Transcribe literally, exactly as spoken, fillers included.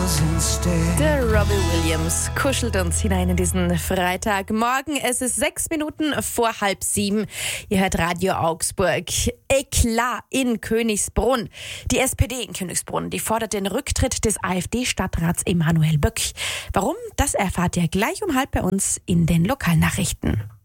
Der Robbie Williams kuschelt uns hinein in diesen Freitagmorgen. Es ist sechs Minuten vor halb sieben. Ihr hört Radio Augsburg. Eklat in Königsbrunn. Die S P D in Königsbrunn, die fordert den Rücktritt des AfD-Stadtrats Emanuel Böck. Warum? Das erfahrt ihr gleich um halb bei uns in den Lokalnachrichten.